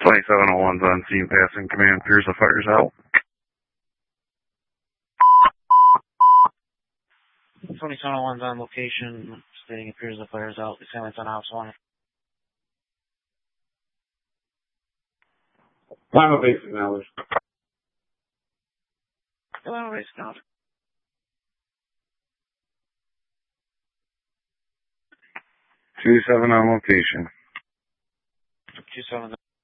2701's on scene, passing command, appears the fire's out. 2701's on location, stating appears the fire's out. The assailant's on house 1. Final basic knowledge. Final basic knowledge. 27 on location. 27